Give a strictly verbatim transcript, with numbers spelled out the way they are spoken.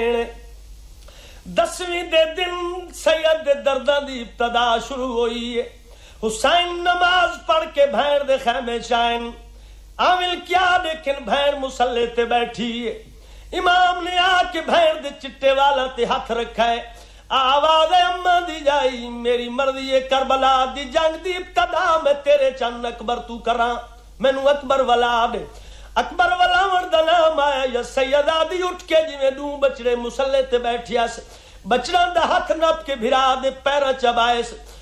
दसवीं दे दिन सैयद दे दर्दां दी इब्तदा शुरू हुई है। हुसैन नमाज पढ़ के भैर दे खैमे शायन आमिल क्या, लेकिन भैर मुसल्ले ते बैठी है। इमाम ने आके भैर दे चिट्टे वाला ते हाथ रखा है। आवाज अम्मा दी जाई, मेरी मर्जी है करबला दी जंग दी इब्तदा मैं तेरे चन्न अकबर तू करा, मैनू अकबर वाला दे। अकबर वाला दा नाम आया या सैयदा दी उठ के जिवें दू बचड़े मुसल्ले ते बैठिया, बचड़ा दा हाथ नप के भिरा दे पैरा चबाए।